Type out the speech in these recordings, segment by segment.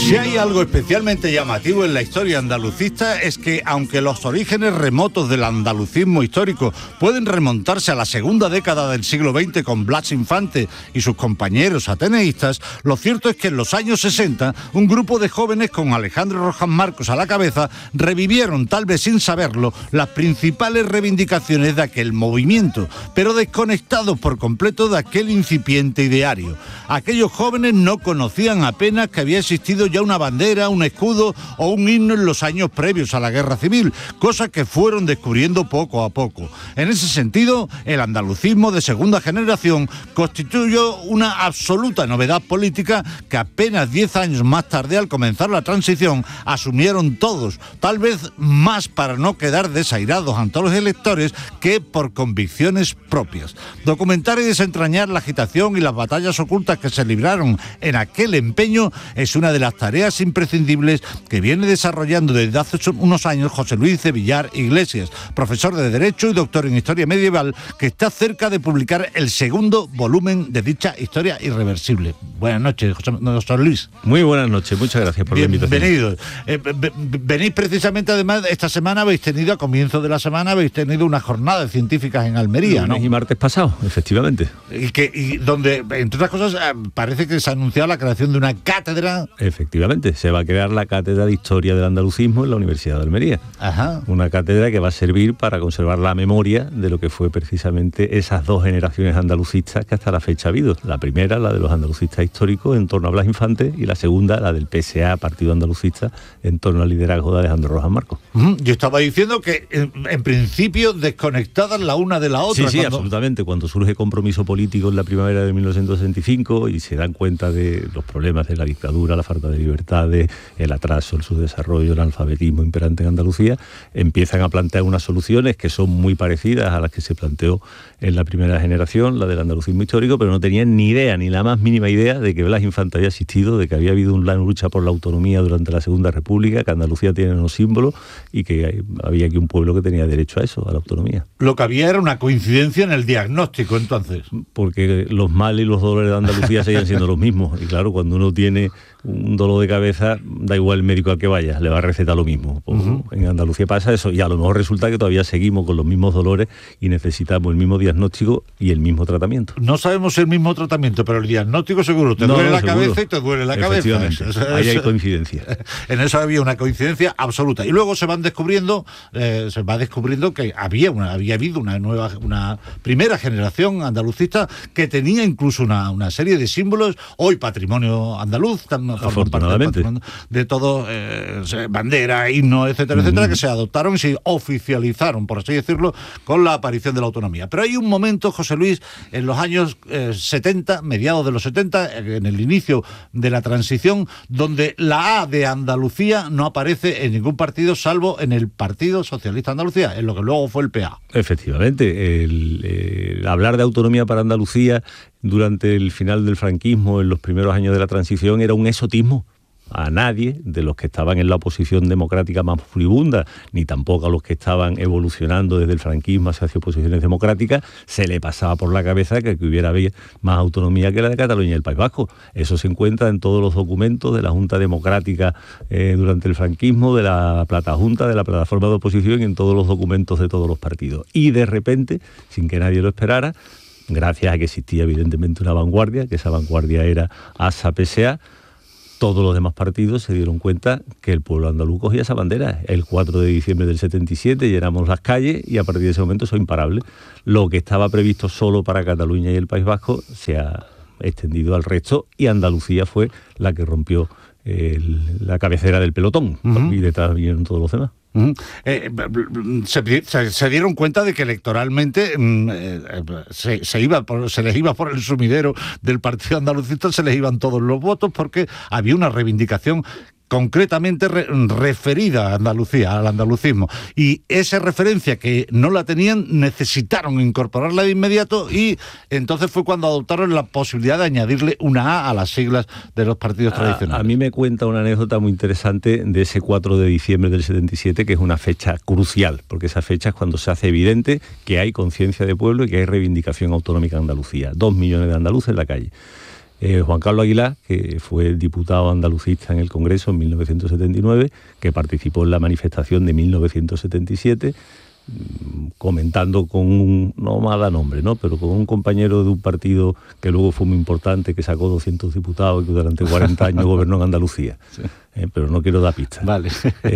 Si hay algo especialmente llamativo en la historia andalucista es que, aunque los orígenes remotos del andalucismo histórico pueden remontarse a la segunda década del siglo XX con Blas Infante y sus compañeros ateneístas, lo cierto es que en los años 60 un grupo de jóvenes con Alejandro Rojas Marcos a la cabeza revivieron, tal vez sin saberlo, las principales reivindicaciones de aquel movimiento, pero desconectados por completo de aquel incipiente ideario. Aquellos jóvenes no conocían apenas que había existido ya una bandera, un escudo o un himno en los años previos a la Guerra Civil, cosa que fueron descubriendo poco a poco. En ese sentido, el andalucismo de segunda generación constituyó una absoluta novedad política que apenas 10 años más tarde, al comenzar la transición, asumieron todos, tal vez más para no quedar desairados ante los electores que por convicciones propias. Documentar y desentrañar la agitación y las batallas ocultas que se libraron en aquel empeño es una de las tareas imprescindibles que viene desarrollando desde hace unos años José Luis de Villar Iglesias, profesor de Derecho y doctor en Historia Medieval, que está cerca de publicar el segundo volumen de dicha historia irreversible. Buenas noches, José Luis. Muy buenas noches, muchas gracias por la invitación. Bienvenidos. Venís precisamente, además, esta semana a comienzo de la semana, habéis tenido unas jornadas científicas en Almería, ¿no? Lunes y martes pasado, efectivamente. Y donde, entre otras cosas, parece que se ha anunciado la creación de una cátedra. Efectivamente, se va a crear la Cátedra de Historia del Andalucismo en la Universidad de Almería. Ajá. Una cátedra que va a servir para conservar la memoria de lo que fue precisamente esas dos generaciones andalucistas que hasta la fecha ha habido. La primera, la de los andalucistas históricos en torno a Blas Infante, y la segunda, la del PSA, Partido Andalucista, en torno al liderazgo de Alejandro Rojas Marcos. Yo estaba diciendo que, en principio, desconectadas la una de la otra. Sí, absolutamente. Cuando surge Compromiso Político en la primavera de 1965 y se dan cuenta de los problemas de la dictadura, la falta de libertades, el atraso, el subdesarrollo, el analfabetismo imperante en Andalucía, empiezan a plantear unas soluciones que son muy parecidas a las que se planteó en la primera generación, la del andalucismo histórico, pero no tenían ni idea, ni la más mínima idea de que Blas Infante había existido, de que había habido una lucha por la autonomía durante la Segunda República, que Andalucía tiene unos símbolos y que había aquí un pueblo que tenía derecho a eso, a la autonomía. Lo que había era una coincidencia en el diagnóstico, entonces. Porque los males y los dolores de Andalucía seguían siendo los mismos. Y claro, cuando uno tiene un dolor de cabeza, da igual el médico al que vaya, le va a recetar lo mismo. Pues, en Andalucía pasa eso, y a lo mejor resulta que todavía seguimos con los mismos dolores y necesitamos el mismo diagnóstico y el mismo tratamiento. No sabemos el mismo tratamiento, pero el diagnóstico seguro. Te duele la cabeza y te duele la cabeza. Ahí hay coincidencia. En eso había una coincidencia absoluta. Y luego se va descubriendo que había habido una primera generación andalucista que tenía incluso una serie de símbolos, hoy patrimonio andaluz, afortunadamente, de todo, bandera, himno, etcétera, etcétera, que se adoptaron y se oficializaron, por así decirlo, con la aparición de la autonomía. Pero hay un momento, José Luis, en los años 70, mediados de los 70, en el inicio de la transición, donde la A de Andalucía no aparece en ningún partido, salvo en el Partido Socialista de Andalucía, en lo que luego fue el PA. Efectivamente, el hablar de autonomía para Andalucía durante el final del franquismo, en los primeros años de la transición, era un exotismo. A nadie de los que estaban en la oposición democrática más furibunda, ni tampoco a los que estaban evolucionando desde el franquismo hacia oposiciones democráticas, se le pasaba por la cabeza que hubiera más autonomía que la de Cataluña y el País Vasco. Eso se encuentra en todos los documentos de la Junta Democrática durante el franquismo, de la Platajunta, de la plataforma de oposición y en todos los documentos de todos los partidos. Y de repente, sin que nadie lo esperara, gracias a que existía evidentemente una vanguardia, que esa vanguardia era ASA-PSA, todos los demás partidos se dieron cuenta que el pueblo andaluz cogía esa bandera. El 4 de diciembre del 77 llenamos las calles y a partir de ese momento eso es imparable. Lo que estaba previsto solo para Cataluña y el País Vasco se ha extendido al resto y Andalucía fue la que rompió la cabecera del pelotón. Y detrás vinieron todos los demás. Se dieron cuenta de que electoralmente se les iba por el sumidero del Partido Andalucista, se les iban todos los votos porque había una reivindicación concretamente referida a Andalucía, al andalucismo. Y esa referencia que no la tenían, necesitaron incorporarla de inmediato y entonces fue cuando adoptaron la posibilidad de añadirle una A a las siglas de los partidos tradicionales. A mí me cuenta una anécdota muy interesante de ese 4 de diciembre del 77, que es una fecha crucial, porque esa fecha es cuando se hace evidente que hay conciencia de pueblo y que hay reivindicación autonómica en Andalucía. 2 millones de andaluces en la calle. Juan Carlos Aguilar, que fue diputado andalucista en el Congreso en 1979, que participó en la manifestación de 1977, comentando con un, no me da nombre, ¿no?, pero con un compañero de un partido que luego fue muy importante, que sacó 200 diputados y que durante 40 años gobernó en Andalucía. Sí. Pero no quiero dar pistas. Vale.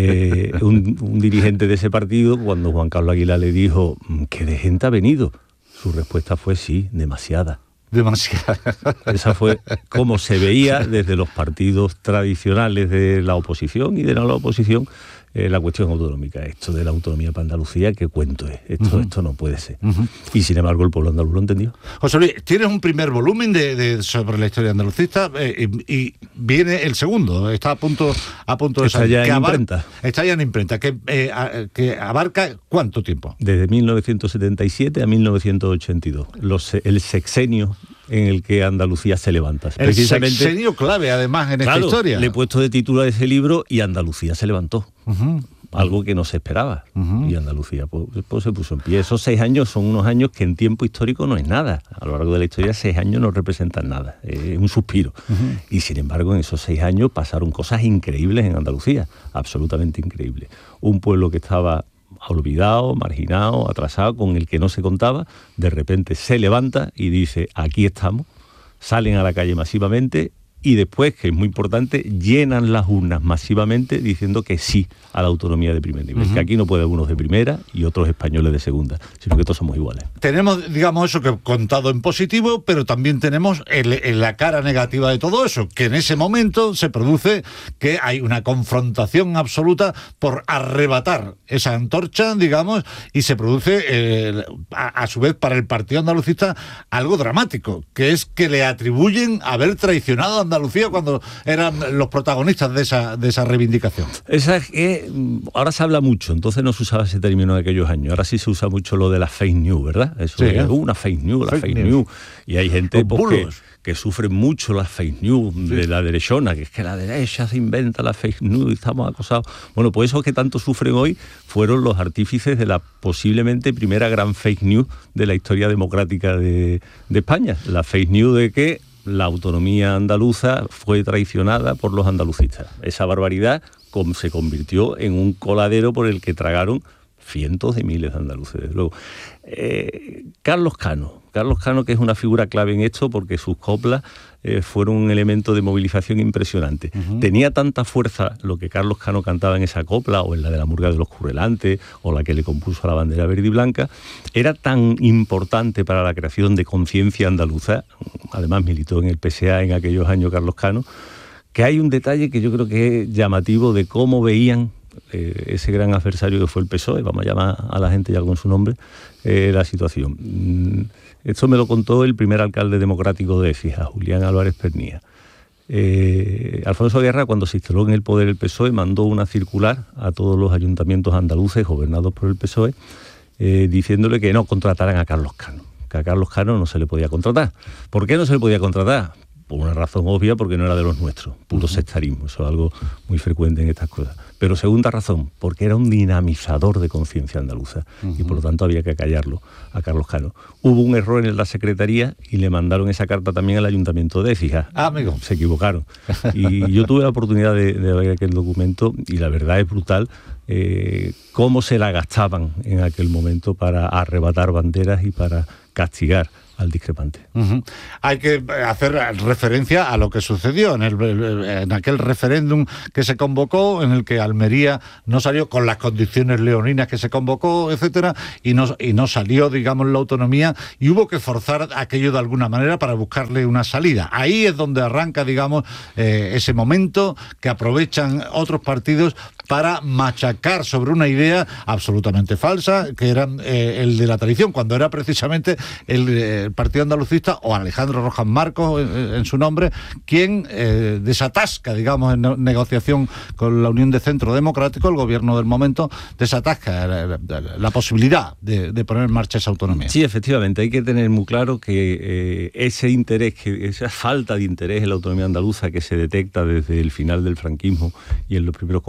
Un dirigente de ese partido, cuando Juan Carlos Aguilar le dijo, ¿qué de gente ha venido?, su respuesta fue sí, demasiada. Demasiado. Esa fue como se veía desde los partidos tradicionales de la oposición y de no la oposición la cuestión autonómica. Esto de la autonomía para Andalucía, ¿qué cuento es? Esto no puede ser. Y sin embargo el pueblo andaluz lo entendió. José Luis, tienes un primer volumen sobre la historia andalucista y viene el segundo. Está a punto de salir. Está ya en imprenta. Está ya en imprenta. Que abarca ¿cuánto tiempo? Desde 1977 a 1982. El sexenio en el que Andalucía se levanta. El sexenio clave, además, en esta historia. Le he puesto de título a ese libro y Andalucía se levantó. Algo que no se esperaba. Y Andalucía pues se puso en pie. Esos 6 años son unos años que en tiempo histórico no es nada. A lo largo de la historia 6 años no representan nada. Es un suspiro. Y sin embargo en esos 6 años pasaron cosas increíbles en Andalucía. Absolutamente increíbles. Un pueblo que estaba olvidado, marginado, atrasado, con el que no se contaba, de repente se levanta y dice, aquí estamos, salen a la calle masivamente y después, que es muy importante, llenan las urnas masivamente diciendo que sí a la autonomía de primer nivel, que aquí no puede haber unos de primera y otros españoles de segunda, sino que todos somos iguales. Tenemos, digamos, eso que he contado en positivo, pero también tenemos en la cara negativa de todo eso, que en ese momento se produce que hay una confrontación absoluta por arrebatar esa antorcha, digamos, y se produce, a su vez, para el Partido Andalucista, algo dramático, que es que le atribuyen haber traicionado a Andalucía cuando eran los protagonistas de esa reivindicación. Ahora se habla mucho, entonces no se usaba ese término en aquellos años, ahora sí se usa mucho lo de la fake news, ¿verdad? Eso sí, es una fake news, la fake news. Y hay gente que sufre mucho las fake news de la derechona, que es que la derecha se inventa la fake news y estamos acosados. Bueno, pues esos que tanto sufren hoy fueron los artífices de la posiblemente primera gran fake news de la historia democrática de España. La fake news de que la autonomía andaluza fue traicionada por los andalucistas. Esa barbaridad se convirtió en un coladero por el que tragaron cientos de miles de andaluces, desde luego. Carlos Cano, que es una figura clave en esto porque sus coplas fueron un elemento de movilización impresionante. Tenía tanta fuerza lo que Carlos Cano cantaba en esa copla, o en la de la Murga de los Currelantes, o la que le compuso a la bandera verde y blanca, era tan importante para la creación de conciencia andaluza, además militó en el PSA en aquellos años Carlos Cano, que hay un detalle que yo creo que es llamativo de cómo veían ese gran adversario que fue el PSOE, vamos a llamar a la gente ya con su nombre, la situación. Esto me lo contó el primer alcalde democrático de Écija, Julián Álvarez Pernía. Alfonso Guerra, cuando se instaló en el poder el PSOE, mandó una circular a todos los ayuntamientos andaluces gobernados por el PSOE, diciéndole que no contrataran a Carlos Cano, que a Carlos Cano no se le podía contratar. ¿Por qué no se le podía contratar? Por una razón obvia, porque no era de los nuestros, puro sectarismo, eso es algo muy frecuente en estas cosas. Pero segunda razón, porque era un dinamizador de conciencia andaluza y por lo tanto había que callarlo a Carlos Cano. Hubo un error en la Secretaría y le mandaron esa carta también al Ayuntamiento de Écija. Amigo. Se equivocaron. Y yo tuve la oportunidad de ver aquel documento y la verdad es brutal cómo se la gastaban en aquel momento para arrebatar banderas y para castigar al discrepante. Hay que hacer referencia a lo que sucedió en aquel referéndum que se convocó, en el que Almería no salió con las condiciones leoninas que se convocó, etcétera, y no salió, digamos, la autonomía, y hubo que forzar aquello de alguna manera para buscarle una salida. Ahí es donde arranca, digamos, ese momento que aprovechan otros partidos para machacar sobre una idea absolutamente falsa, que era el de la traición, cuando era precisamente el Partido Andalucista, o Alejandro Rojas Marcos en su nombre, quien desatasca, digamos, en negociación con la Unión de Centro Democrático, el gobierno del momento, desatasca la posibilidad de poner en marcha esa autonomía. Sí, efectivamente, hay que tener muy claro que ese interés, esa falta de interés en la autonomía andaluza que se detecta desde el final del franquismo y en los primeros compases de la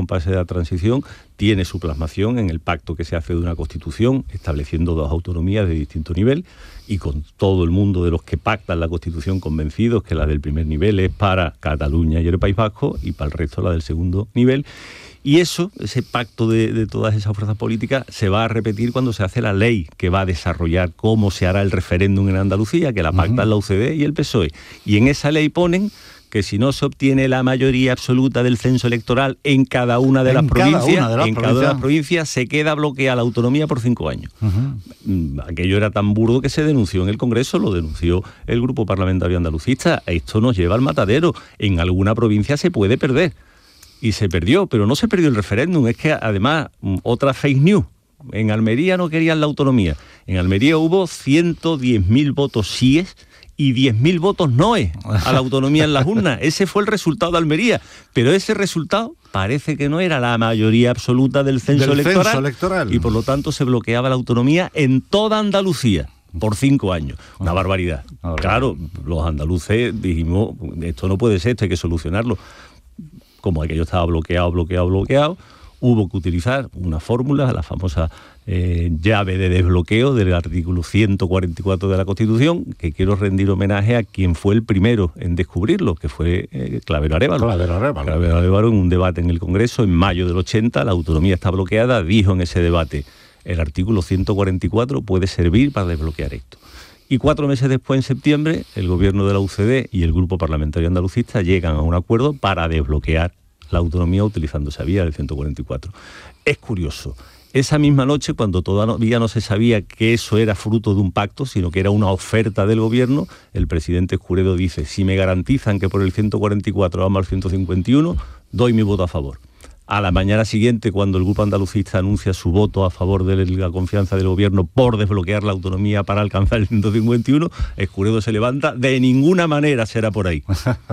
transición tiene su plasmación en el pacto que se hace de una Constitución, estableciendo 2 autonomías de distinto nivel, y con todo el mundo de los que pactan la Constitución convencidos que la del primer nivel es para Cataluña y el País Vasco, y para el resto la del segundo nivel. Y ese pacto de todas esas fuerzas políticas se va a repetir cuando se hace la ley que va a desarrollar cómo se hará el referéndum en Andalucía, que la pactan la UCD y el PSOE. Y en esa ley ponen que si no se obtiene la mayoría absoluta del censo electoral en cada una de las provincias, se queda bloqueada la autonomía por 5 años. Aquello era tan burdo que se denunció en el Congreso, lo denunció el Grupo Parlamentario Andalucista. Esto nos lleva al matadero. En alguna provincia se puede perder. Y se perdió, pero no se perdió el referéndum. Es que además, otra fake news. En Almería no querían la autonomía. En Almería hubo 110.000 votos síes y 10.000 votos noes a la autonomía en las urnas. Ese fue el resultado de Almería. Pero ese resultado parece que no era la mayoría absoluta del censo electoral. Y por lo tanto se bloqueaba la autonomía en toda Andalucía por 5 años. Una barbaridad. Claro, los andaluces dijimos, esto no puede ser, esto hay que solucionarlo. Como aquello estaba bloqueado, hubo que utilizar una fórmula, la famosa llave de desbloqueo del artículo 144 de la Constitución, que quiero rendir homenaje a quien fue el primero en descubrirlo, que fue Clavero Arévalo. Clavero Arévalo, en un debate en el Congreso en mayo del 80, la autonomía está bloqueada, dijo en ese debate, el artículo 144 puede servir para desbloquear esto. Y 4 meses después, en septiembre, el gobierno de la UCD y el Grupo Parlamentario Andalucista llegan a un acuerdo para desbloquear la autonomía utilizando esa vía del 144. Es curioso. Esa misma noche, cuando todavía no se sabía que eso era fruto de un pacto, sino que era una oferta del gobierno, el presidente Escuredo dice, si me garantizan que por el 144 vamos al 151, doy mi voto a favor. A la mañana siguiente, cuando el Grupo Andalucista anuncia su voto a favor de la confianza del gobierno por desbloquear la autonomía para alcanzar el 151, Escuredo se levanta, de ninguna manera será por ahí.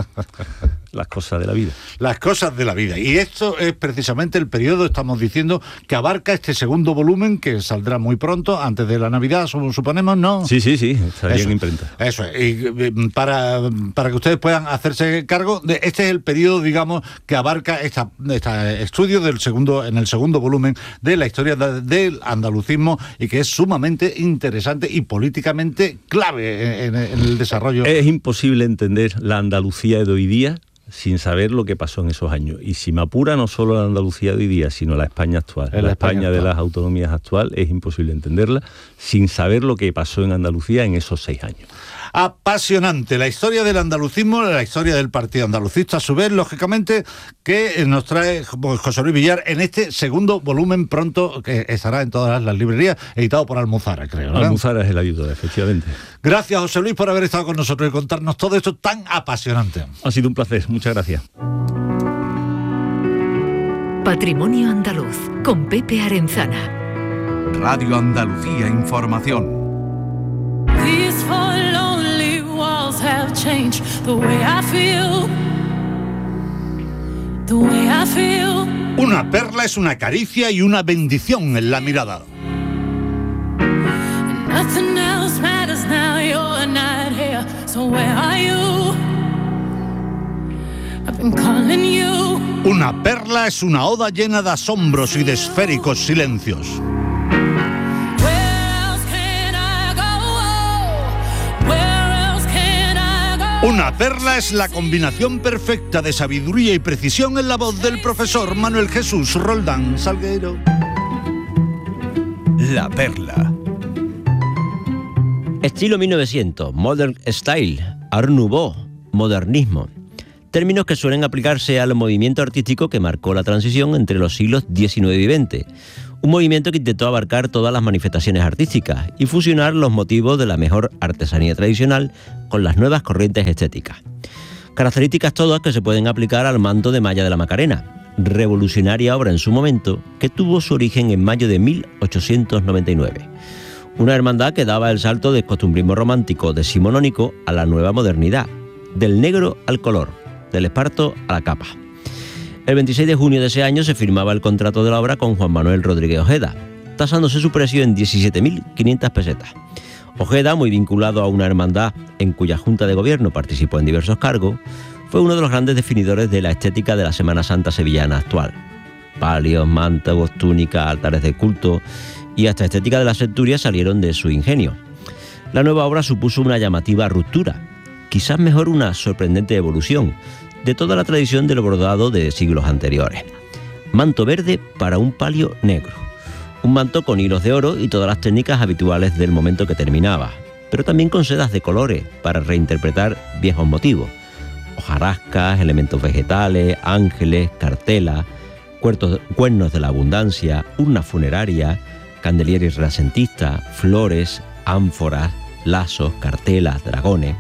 Las cosas de la vida. Las cosas de la vida. Y esto es precisamente el periodo, estamos diciendo, que abarca este segundo volumen, que saldrá muy pronto, antes de la Navidad, suponemos, ¿no? Sí, estaría en imprenta. Eso es. Y para que ustedes puedan hacerse cargo, este es el periodo, digamos, que abarca esta estudio en el segundo volumen de la historia del andalucismo, y que es sumamente interesante y políticamente clave en el desarrollo. Es imposible entender la Andalucía de hoy día sin saber lo que pasó en esos años. Y si me apura, no solo la Andalucía de hoy día, sino la España actual. La España de las autonomías actual es imposible entenderla sin saber lo que pasó en Andalucía en esos 6 años. Apasionante la historia del andalucismo, la historia del Partido Andalucista, a su vez, lógicamente, que nos trae José Luis Villar en este segundo volumen pronto, que estará en todas las librerías, editado por Almuzara, creo, ¿verdad? Almuzara es el editor, efectivamente. Gracias, José Luis, por haber estado con nosotros y contarnos todo esto tan apasionante. Ha sido un placer, muchas gracias. Patrimonio Andaluz, con Pepe Arenzana. Radio Andalucía Información. Have changed the way I feel, the way I feel. Una perla es una caricia y una bendición en la mirada. And nothing else matters now, you're not here, so where are you? I've been calling you. Una perla es una oda llena de asombros y de esféricos silencios. Una perla es la combinación perfecta de sabiduría y precisión en la voz del profesor Manuel Jesús Roldán Salguero. La perla. Estilo 1900, Modern Style, Art Nouveau, modernismo. Términos que suelen aplicarse al movimiento artístico que marcó la transición entre los siglos XIX y XX. Un movimiento que intentó abarcar todas las manifestaciones artísticas y fusionar los motivos de la mejor artesanía tradicional con las nuevas corrientes estéticas. Características todas que se pueden aplicar al manto de Maya de la Macarena, revolucionaria obra en su momento que tuvo su origen en mayo de 1899. Una hermandad que daba el salto del costumbrismo romántico decimonónico a la nueva modernidad, del negro al color, del esparto a la capa. El 26 de junio de ese año se firmaba el contrato de la obra con Juan Manuel Rodríguez Ojeda, tasándose su precio en 17.500 pesetas. Ojeda, muy vinculado a una hermandad en cuya junta de gobierno participó en diversos cargos, fue uno de los grandes definidores de la estética de la Semana Santa sevillana actual. palios, mantagos, túnicas, altares de culto y hasta estética de las centurias salieron de su ingenio. La nueva obra supuso una llamativa ruptura, quizás mejor una sorprendente evolución de toda la tradición del bordado de siglos anteriores. Manto verde para un palio negro, un manto con hilos de oro y todas las técnicas habituales del momento que terminaba, pero también con sedas de colores para reinterpretar viejos motivos, hojarascas, elementos vegetales, ángeles, cartelas, cuernos de la abundancia, urnas funerarias, candelieros renacentistas, flores, ánforas, lazos, cartelas, dragones.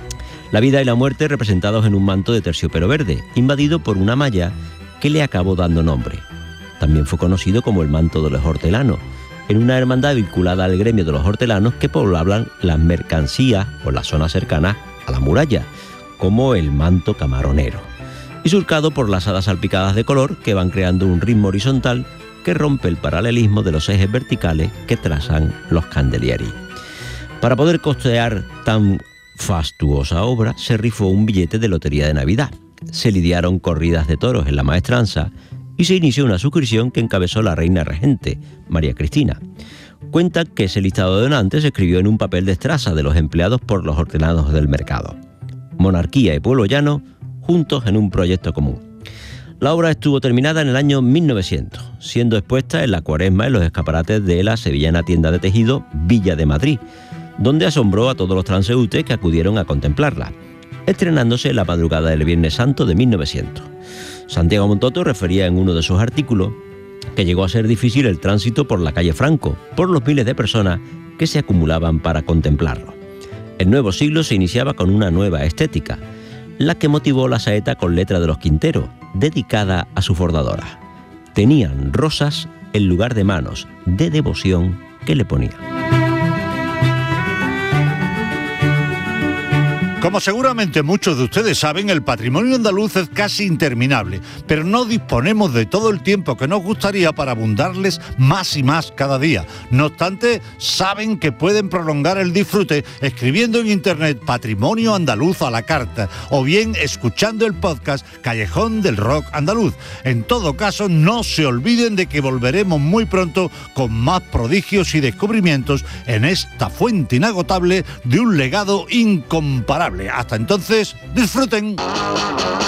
La vida y la muerte representados en un manto de terciopelo verde, invadido por una malla que le acabó dando nombre. También fue conocido como el manto de los hortelanos, en una hermandad vinculada al gremio de los hortelanos que poblaban las mercancías o las zonas cercanas a la muralla, como el manto camaronero, y surcado por las hadas salpicadas de color que van creando un ritmo horizontal que rompe el paralelismo de los ejes verticales que trazan los candelieri. Para poder costear tan fastuosa obra, se rifó un billete de lotería de Navidad, se lidiaron corridas de toros en la maestranza y se inició una suscripción que encabezó la reina regente, María Cristina. Cuenta que ese listado de donantes se escribió en un papel de estraza de los empleados por los hortelanos del mercado. Monarquía y pueblo llano juntos en un proyecto común. La obra estuvo terminada en el año 1900, siendo expuesta en la Cuaresma en los escaparates de la sevillana tienda de tejido Villa de Madrid, donde asombró a todos los transeúntes que acudieron a contemplarla, estrenándose en la madrugada del Viernes Santo de 1900. Santiago Montoto refería en uno de sus artículos que llegó a ser difícil el tránsito por la calle Franco, por los miles de personas que se acumulaban para contemplarlo. El nuevo siglo se iniciaba con una nueva estética, la que motivó la saeta con letra de los Quinteros, dedicada a su bordadora. Tenían rosas en lugar de manos, de devoción que le ponían. Como seguramente muchos de ustedes saben, el patrimonio andaluz es casi interminable, pero no disponemos de todo el tiempo que nos gustaría para abundarles más y más cada día. No obstante, saben que pueden prolongar el disfrute escribiendo en internet Patrimonio Andaluz a la carta o bien escuchando el podcast Callejón del Rock Andaluz. En todo caso, no se olviden de que volveremos muy pronto con más prodigios y descubrimientos en esta fuente inagotable de un legado incomparable. Hasta entonces, disfruten.